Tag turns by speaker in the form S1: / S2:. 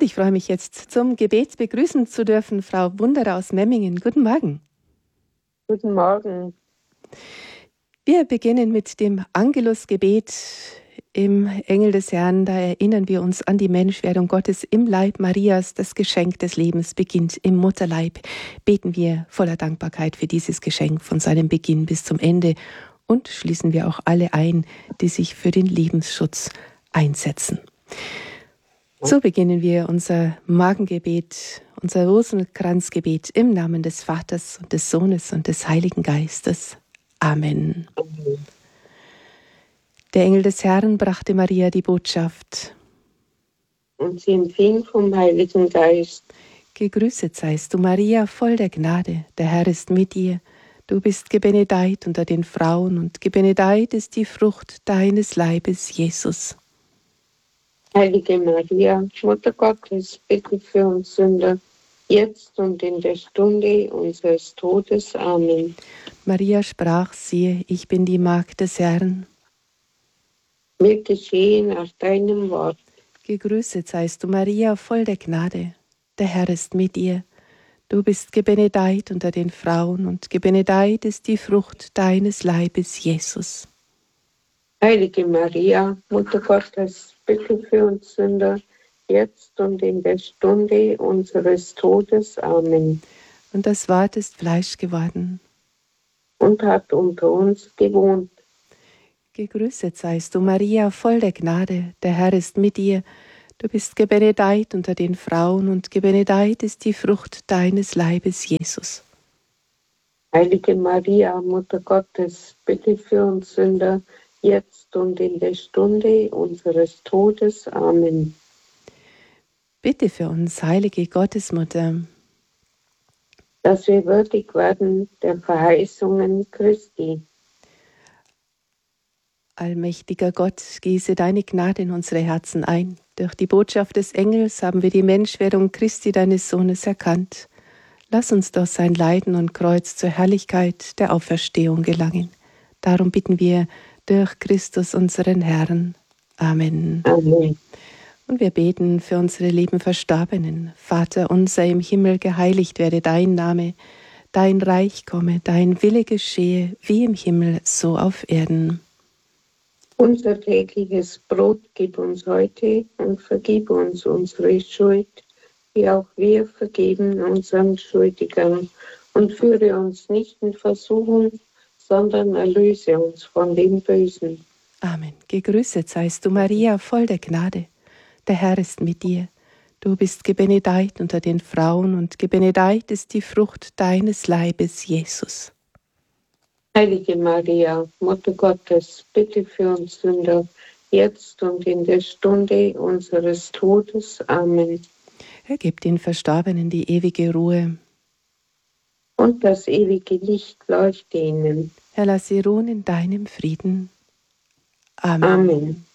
S1: Und ich freue mich jetzt zum Gebet begrüßen zu dürfen Frau Wunderer aus Memmingen. Guten Morgen.
S2: Guten Morgen.
S1: Wir beginnen mit dem Angelusgebet im Engel des Herrn. Da erinnern wir uns an die Menschwerdung Gottes im Leib Marias. Das Geschenk des Lebens beginnt im Mutterleib. Beten wir voller Dankbarkeit für dieses Geschenk von seinem Beginn bis zum Ende und schließen wir auch alle ein, die sich für den Lebensschutz einsetzen. So beginnen wir unser Morgengebet, unser Rosenkranzgebet im Namen des Vaters und des Sohnes und des Heiligen Geistes. Amen.
S2: Amen.
S1: Der Engel des Herrn brachte Maria die Botschaft.
S2: Und sie empfing vom Heiligen Geist.
S1: Gegrüßet seist du, Maria, voll der Gnade. Der Herr ist mit dir. Du bist gebenedeit unter den Frauen und gebenedeit ist die Frucht deines Leibes, Jesus.
S2: Heilige Maria, Mutter Gottes, bitte für uns Sünder, jetzt und in der Stunde unseres Todes. Amen.
S1: Maria sprach, siehe, ich bin die Magd des Herrn.
S2: Mir geschehe nach deinem Wort.
S1: Gegrüßet seist du, Maria, voll der Gnade. Der Herr ist mit dir. Du bist gebenedeit unter den Frauen und gebenedeit ist die Frucht deines Leibes, Jesus.
S2: Heilige Maria, Mutter Gottes, bitte für uns Sünder, jetzt und in der Stunde unseres Todes. Amen.
S1: Und das Wort ist Fleisch geworden.
S2: Und hat unter uns gewohnt.
S1: Gegrüßet seist du, Maria, voll der Gnade. Der Herr ist mit dir. Du bist gebenedeit unter den Frauen und gebenedeit ist die Frucht deines Leibes, Jesus.
S2: Heilige Maria, Mutter Gottes, bitte für uns Sünder, jetzt und in der Stunde unseres Todes. Amen.
S1: Bitte für uns, heilige Gottesmutter,
S2: dass wir würdig werden der Verheißungen Christi.
S1: Allmächtiger Gott, gieße deine Gnade in unsere Herzen ein. Durch die Botschaft des Engels haben wir die Menschwerdung Christi, deines Sohnes, erkannt. Lass uns durch sein Leiden und Kreuz zur Herrlichkeit der Auferstehung gelangen. Darum bitten wir durch Christus, unseren Herrn. Amen.
S2: Amen.
S1: Und wir beten für unsere lieben Verstorbenen. Vater unser im Himmel, geheiligt werde dein Name. Dein Reich komme, dein Wille geschehe, wie im Himmel, so auf Erden.
S2: Unser tägliches Brot gib uns heute und vergib uns unsere Schuld, wie auch wir vergeben unseren Schuldigern. Und führe uns nicht in Versuchung, sondern erlöse uns von dem Bösen.
S1: Amen. Gegrüßet seist du, Maria, voll der Gnade. Der Herr ist mit dir. Du bist gebenedeit unter den Frauen und gebenedeit ist die Frucht deines Leibes, Jesus.
S2: Heilige Maria, Mutter Gottes, bitte für uns Sünder, jetzt und in der Stunde unseres Todes. Amen.
S1: Er gibt den Verstorbenen die ewige Ruhe.
S2: Und das ewige Licht leuchte ihnen.
S1: Herr, lass sie ruhen in deinem Frieden. Amen.
S2: Amen.